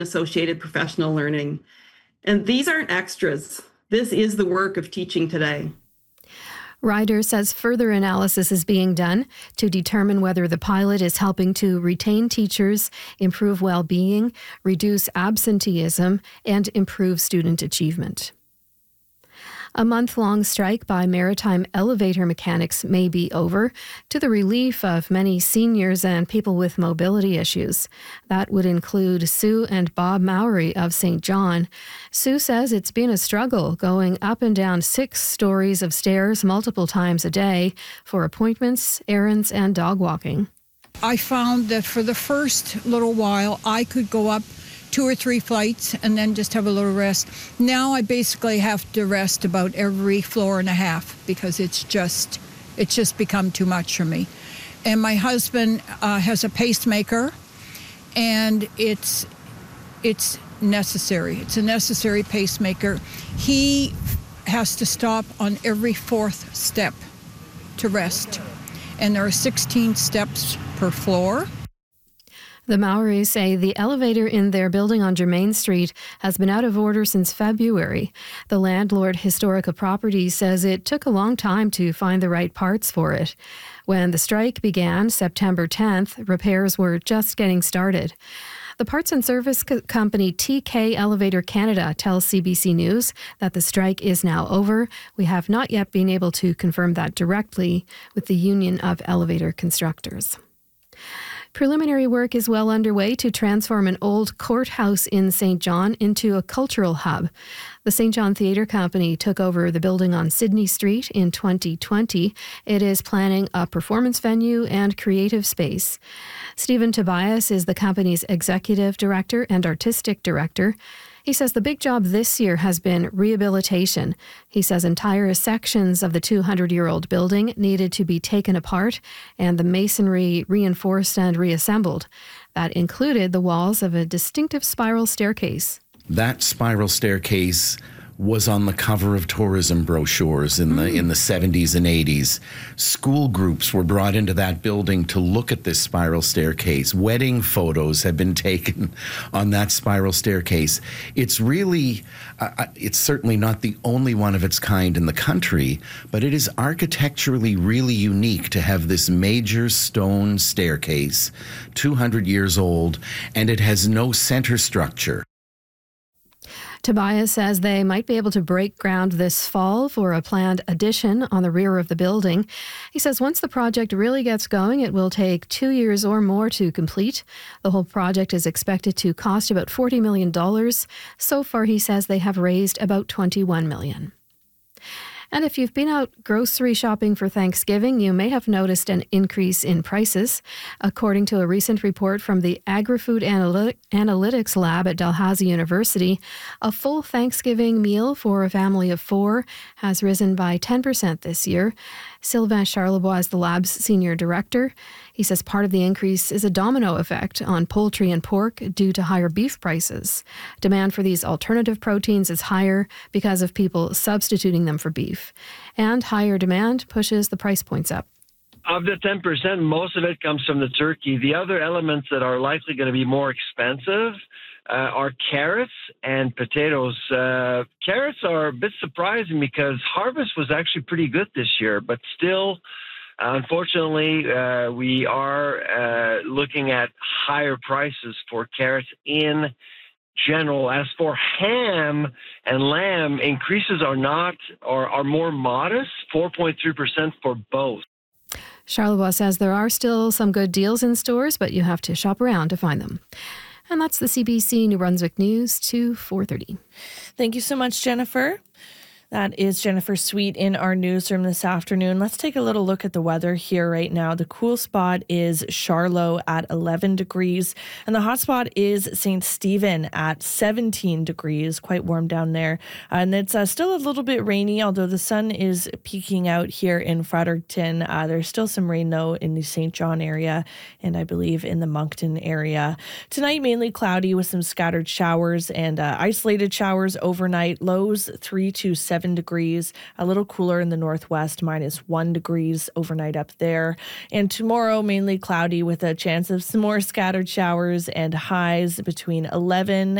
associated professional learning. And these aren't extras. This is the work of teaching today. Ryder says further analysis is being done to determine whether the pilot is helping to retain teachers, improve well-being, reduce absenteeism, and improve student achievement. A month-long strike by maritime elevator mechanics may be over, to the relief of many seniors and people with mobility issues. That would include Sue and Bob Mowry of St. John. Sue says it's been a struggle going up and down 6 stories of stairs multiple times a day for appointments, errands, and dog walking. I found that for the first little while, I could go up 2 or 3 flights and then just have a little rest. Now I basically have to rest about every floor and a half because it's just become too much for me. And my husband has a pacemaker, and it's necessary. It's a necessary pacemaker. He has to stop on every 4th step to rest. And there are 16 steps per floor. The Mowrys say the elevator in their building on Germain Street has been out of order since February. The landlord, Historica Properties, says it took a long time to find the right parts for it. When the strike began, September 10th, repairs were just getting started. The parts and service company TK Elevator Canada tells CBC News that the strike is now over. We have not yet been able to confirm that directly with the Union of Elevator Constructors. Preliminary work is well underway to transform an old courthouse in St. John into a cultural hub. The St. John Theatre Company took over the building on Sydney Street in 2020. It is planning a performance venue and creative space. Stephen Tobias is the company's executive director and artistic director. He says the big job this year has been rehabilitation. He says entire sections of the 200-year-old building needed to be taken apart and the masonry reinforced and reassembled. That included the walls of a distinctive spiral staircase. That spiral staircase was on the cover of tourism brochures in the 70s and 80s. School groups were brought into that building to look at this spiral staircase. Wedding photos have been taken on that spiral staircase. It's really, it's certainly not the only one of its kind in the country, but it is architecturally really unique to have this major stone staircase, 200 years old, and it has no center structure. Tobias says they might be able to break ground this fall for a planned addition on the rear of the building. He says once the project really gets going, it will take 2 years or more to complete. The whole project is expected to cost about $40 million. So far, he says they have raised about $21 million. And if you've been out grocery shopping for Thanksgiving, you may have noticed an increase in prices. According to a recent report from the Agri-Food Analytics Lab at Dalhousie University, a full Thanksgiving meal for a family of 4 has risen by 10% this year. Sylvain Charlebois is the lab's senior director. He says part of the increase is a domino effect on poultry and pork due to higher beef prices. Demand for these alternative proteins is higher because of people substituting them for beef. And higher demand pushes the price points up. Of the 10%, most of it comes from the turkey. The other elements that are likely going to be more expensive are carrots and potatoes. Carrots are a bit surprising because harvest was actually pretty good this year, but still, unfortunately, we are looking at higher prices for carrots in general. As for ham and lamb, increases are more modest, 4.3% for both. Charlebois says there are still some good deals in stores, but you have to shop around to find them. And that's the CBC New Brunswick News to 4:30. Thank you so much, Jennifer. That is Jennifer Sweet in our newsroom this afternoon. Let's take a little look at the weather here right now. The cool spot is Charlotte at 11 degrees, and the hot spot is St. Stephen at 17 degrees. Quite warm down there. And it's still a little bit rainy, although the sun is peeking out here in Fredericton. There's still some rain, though, in the St. John area, and I believe in the Moncton area. Tonight, mainly cloudy with some scattered showers and isolated showers overnight. Lows 3 to 7 11 degrees. A little cooler in the northwest, -1 degrees overnight up there. And tomorrow, mainly cloudy with a chance of some more scattered showers and highs between 11